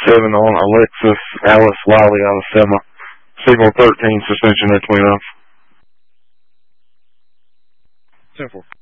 on Alexis Alice Wiley out of Selma. Signal 13, suspension at 29. 10-4.